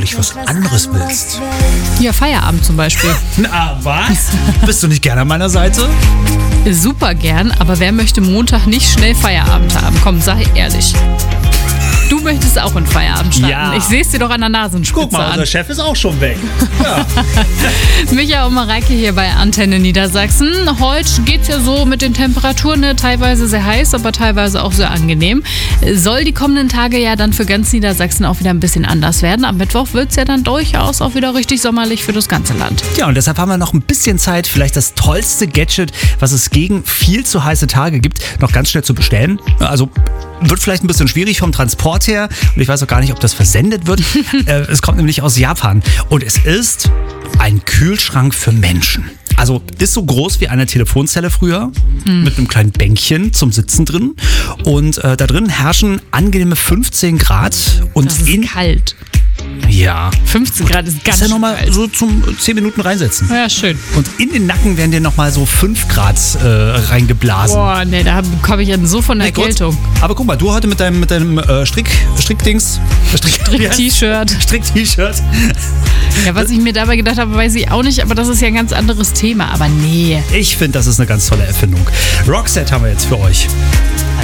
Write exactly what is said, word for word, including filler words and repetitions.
was anderes willst. Ja, Feierabend zum Beispiel. Na, was? Bist du nicht gerne an meiner Seite? Super gern, aber wer möchte Montag nicht schnell Feierabend haben? Komm, sei ehrlich. Du möchtest auch in Feierabend starten. Ja. Ich sehe es dir doch an der Nasenspitze Guck mal, an. unser Chef ist auch schon weg. Ja. Micha und Mareike hier bei Antenne Niedersachsen. Heute geht's ja so mit den Temperaturen, ne? Teilweise sehr heiß, aber teilweise auch sehr angenehm. Soll die kommenden Tage ja dann für ganz Niedersachsen auch wieder ein bisschen anders werden. Am Mittwoch wird's ja dann durchaus auch wieder richtig sommerlich für das ganze Land. Ja, und deshalb haben wir noch ein bisschen Zeit, vielleicht das tollste Gadget, was es gegen viel zu heiße Tage gibt, noch ganz schnell zu bestellen. Also wird vielleicht ein bisschen schwierig vom Transport her und ich weiß auch gar nicht, ob das versendet wird. äh, es kommt nämlich aus Japan und es ist ein Kühlschrank für Menschen. Also ist so groß wie eine Telefonzelle früher, hm. mit einem kleinen Bänkchen zum Sitzen drin. Und äh, da drin herrschen angenehme fünfzehn Grad. Und das ist in, kalt. Ja. fünfzehn Grad ist ganz schön. Ja nochmal kalt. so zum zehn Minuten reinsetzen. Ja, schön. Und in den Nacken werden dir nochmal so fünf Grad äh, reingeblasen. Boah, nee, da komme ich ja so von der Nee, gut. Erkältung. Aber guck mal, du heute mit deinem, mit deinem äh, Strick, Strickdings. Strick, Strick-T-Shirt. Strick-T-Shirt. Ja, was ich mir dabei gedacht habe, weiß ich auch nicht, aber das ist ja ein ganz anderes Thema. Aber nee. Ich finde, das ist eine ganz tolle Erfindung. Roxette haben wir jetzt für euch.